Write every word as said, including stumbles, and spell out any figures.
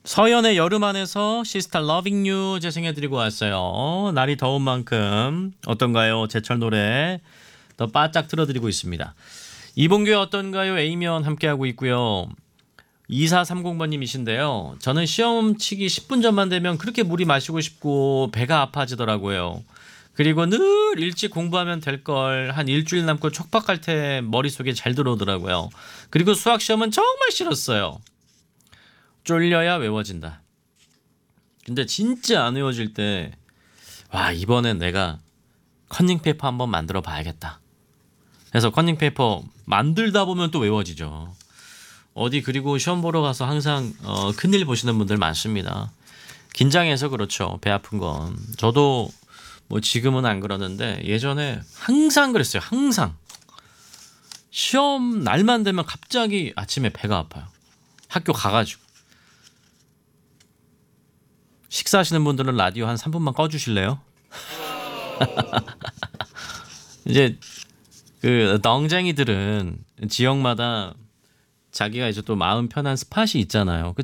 서연의 여름 안에서 시스타 러빙 유 재생해드리고 왔어요. 날이 더운 만큼 어떤가요? 제철 노래 더 바짝 틀어드리고 있습니다. 이봉규의 어떤가요? A면 함께하고 있고요. 이사삼공 번님이신데요. 저는 시험 치기 십 분 전만 되면 그렇게 물이 마시고 싶고 배가 아파지더라고요. 그리고 늘 일찍 공부하면 될 걸 한 일주일 남고 촉박할 때 머릿속에 잘 들어오더라고요. 그리고 수학 시험은 정말 싫었어요. 쫄려야 외워진다. 근데 진짜 안 외워질 때 와, 이번엔 내가 커닝페이퍼 한번 만들어 봐야겠다. 그래서 커닝페이퍼 만들다 보면 또 외워지죠. 어디 그리고 시험 보러 가서 항상 어, 큰일 보시는 분들 많습니다. 긴장해서 그렇죠. 배 아픈 건. 저도 뭐 지금은 안 그러는데 예전에 항상 그랬어요. 항상. 시험 날만 되면 갑자기 아침에 배가 아파요. 학교 가가지고. 식사하시는 분들은 라디오 한 삼 분만 꺼주실래요? 이제 그 덩쟁이들은 지역마다 자기가 이제 또 마음 편한 스팟이 있잖아요.